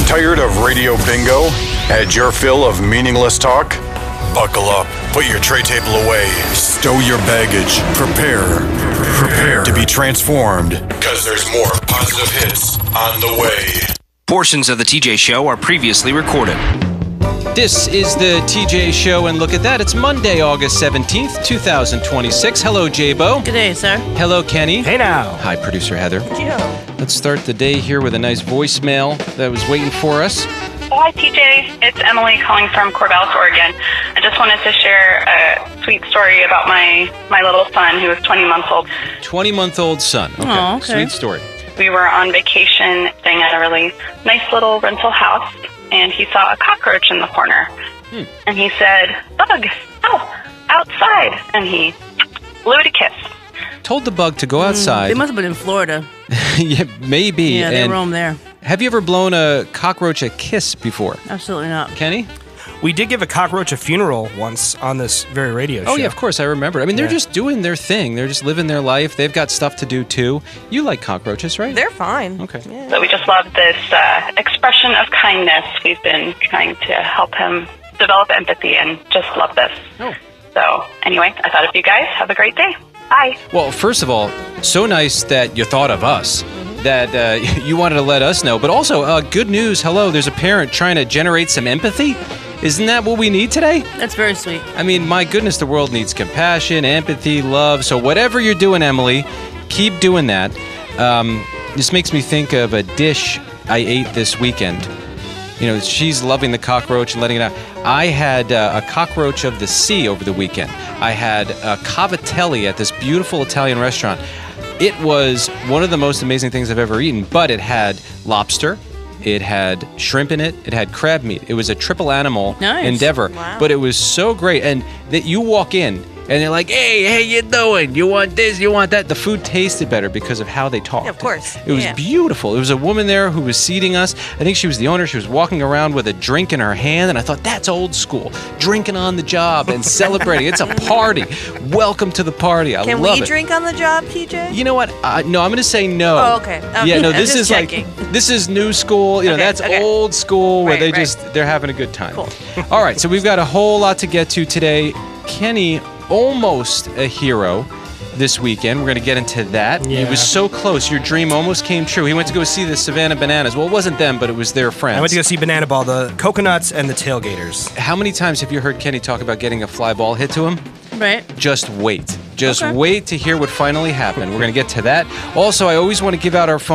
Tired of radio bingo? Had your fill of meaningless talk? Buckle up, put your tray table away, stow your baggage, prepare to be transformed, because there's more positive hits on the way. Portions of the TJ Show are previously recorded. This is the TJ Show, and look at that. It's Monday, August 17th, 2026. Hello, J-Bo. Good day, sir. Hello, Kenny. Hey now. Hi, Producer Heather. Yo. Let's start the day here with a nice voicemail that was waiting for us. Hi, TJ. It's Emily calling from Corvallis, Oregon. I just wanted to share a sweet story about my little son who was 20 months old. 20-month-old son. Okay. Oh, okay. Sweet story. We were on vacation staying at a really nice little rental house, and he saw a cockroach in the corner. And he said, "Bug, oh, outside." And he blew it a kiss. Told the bug to go outside. They must have been in Florida. Yeah, maybe. Yeah, they And roam there. have you ever blown a cockroach a kiss before? Absolutely not. Kenny? We did give a cockroach a funeral once on this very radio show. Oh, yeah, of course. I remember. I mean, they're Yeah. just doing their thing. They're just living their life. They've got stuff to do, too. You like cockroaches, right? They're fine. Okay. So we just love this expression of kindness. We've been trying to help him develop empathy and just love this. Oh. So anyway, I thought of you guys. Have a great day. Bye. Well, first of all, so nice that you thought of us, that you wanted to let us know. But also, good news. Hello, there's a parent trying to generate some empathy. Isn't that what we need today? That's very sweet. I mean, my goodness, the world needs compassion, empathy, love. So whatever you're doing, Emily, keep doing that. This makes me think of a dish I ate this weekend. You know, she's loving the cockroach and letting it out. I had a cockroach of the sea over the weekend. I had a cavatelli at this beautiful Italian restaurant. It was one of the most amazing things I've ever eaten, but it had lobster, it had shrimp in it, it had crab meat. It was a triple animal endeavor, but it was so great. And that you walk in and they're like, "Hey, how you doing? You want this? You want that?" The food tasted better because of how they talked. Yeah, of course. It was beautiful. It was a woman there who was seating us. I think she was the owner. She was walking around with a drink in her hand, and I thought, that's old school. Drinking on the job and celebrating. It's a party. Welcome to the party. I Can love we it. drink on the job, TJ? You know what? No, I'm going to say no. Oh, okay. Yeah, no, I'm this just is checking. this is new school. You know, Okay, that's okay. old school where Right, they're having a good time. Cool. All right, so we've got a whole lot to get to today. Kenny, almost a hero this weekend. We're going to get into that. Yeah. It was so close. Your dream almost came true. He went to go see the Savannah Bananas. Well, it wasn't them, but it was their friends. I went to go see Banana Ball, the Coconuts, and the Tailgaters. How many times have you heard Kenny talk about getting a fly ball hit to him? Right. Just wait. Just Okay. wait to hear what finally happened. We're going to get to that. Also, I always want to give out our phone